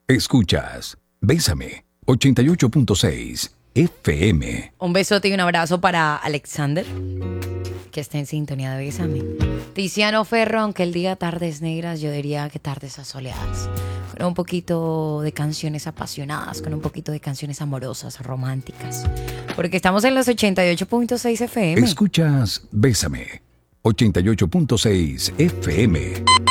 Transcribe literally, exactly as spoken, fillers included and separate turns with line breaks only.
Escuchas Bésame ochenta y ocho punto seis F M.
Un besote y un abrazo para Alexander, que está en sintonía de Bésame. Tiziano Ferro, aunque el día tardes negras, yo diría que tardes asoleadas. Con un poquito de canciones apasionadas, con un poquito de canciones amorosas, románticas. Porque estamos en los ochenta y ocho punto seis F M.
Escuchas Bésame ochenta y ocho punto seis F M.